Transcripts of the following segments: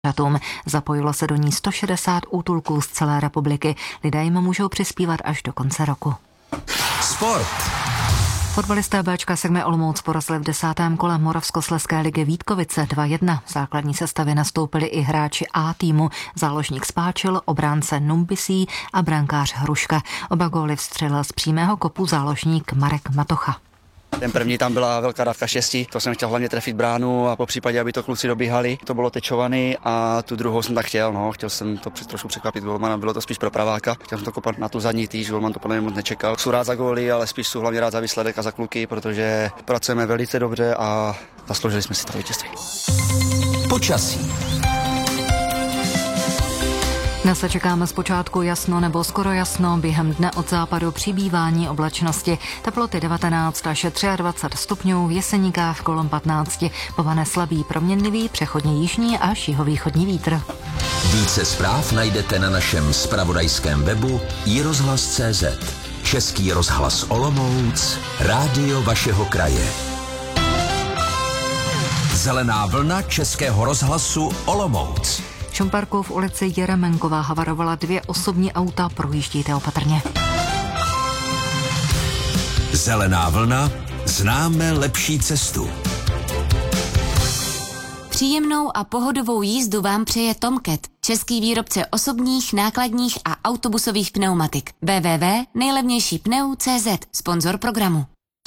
Zapojilo se do ní 160 útulků z celé republiky. Lidé jim můžou přispívat až do konce roku. Sport. Fotbalisté Bčka Sigmy Olomouc porazili v 10. kole Moravskoslezské ligy Vítkovice 2-1. V základní sestavě nastoupili i hráči A týmu, záložník Spáčil, obránce Numbisí a brankář Hruška. Oba góly vstřelil z přímého kopu záložník Marek Matocha. Ten první tam byla velká dávka štěstí, to jsem chtěl hlavně trefit bránu a po případě, aby to kluci dobíhali. To bylo tečovaný a tu druhou jsem tak chtěl jsem to trošku překvapit golmana, bylo to spíš pro praváka. Chtěl jsem to kopat na tu zadní týž, golman to podle mě moc nečekal. Jsou rád za góly, ale spíš jsou hlavně rád za výsledek a za kluky, protože pracujeme velice dobře a zasloužili jsme si to vítězství. Počasí. Dnes se čekáme zpočátku jasno nebo skoro jasno, během dne od západu přibývání oblačnosti, teploty 19 až 23 stupňů, v Jeseníkách kolem 15, povane slabý proměnlivý, přechodně jižní až jihovýchodní vítr. Více zpráv najdete na našem zpravodajském webu iRozhlas.cz. Český rozhlas Olomouc, rádio vašeho kraje. Zelená vlna Českého rozhlasu Olomouc. V Šumperku v ulici Jeremenková havarovala 2 osobní auta, projíždějte opatrně. Zelená vlna, známe lepší cestu. Příjemnou a pohodovou jízdu vám přeje Tomcat, český výrobce osobních, nákladních a autobusových pneumatik. www.nejlevnějšípneu.cz, sponzor programu.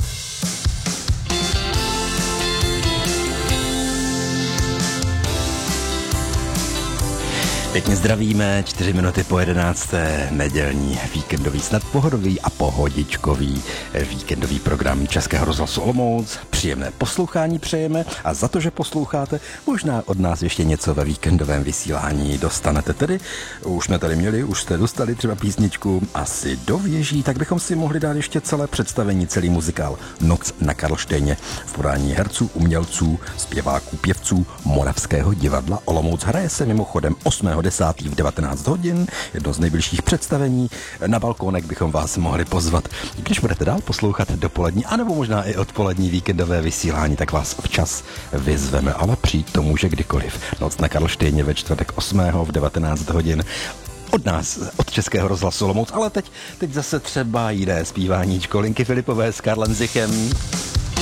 Pěkně zdravíme, 4 minuty po 11. nedělní víkendový, snad pohodový a pohodičkový víkendový program Českého rozhlasu Olomouc. Příjemné poslouchání přejeme a za to, že posloucháte, možná od nás ještě něco ve víkendovém vysílání dostanete. Tedy už jsme tady měli, už jste dostali třeba písničku Asi do věží, tak bychom si mohli dát ještě celé představení, celý muzikál Noc na Karlštejně v podání herců, umělců, zpěváků, pěvců Moravského divadla Olomouc. Hraje se mimochodem 8.10. v 19 hodin, jedno z nejbližších představení. Na balkónek bychom vás mohli pozvat. Když budete dál poslouchat dopolední, anebo možná i odpolední víkendové vysílání, tak vás včas vyzveme, ale přijít to může kdykoliv. Noc na Karlštejně ve čtvrtek 8. v 19 hodin. Od nás, od Českého rozhlasu Olomouc, ale teď zase třeba jiné zpíváníčko Linky Filipové s Karlem Zichem.